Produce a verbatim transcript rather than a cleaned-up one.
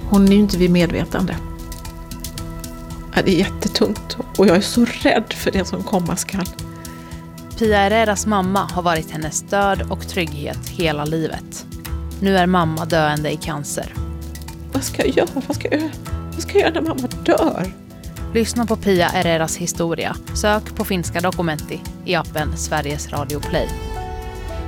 hon är ju inte vid medvetande. Ja, det är jättetungt och jag är så rädd för det som komma skall. Pia Herreras mamma har varit hennes stöd och trygghet hela livet. Nu är mamma döende i cancer. Vad ska jag göra? Vad ska jag, vad ska jag göra när mamma dör? Lyssna på Pia Herreras historia. Sök på finska Dokumenti i appen Sveriges Radio Play.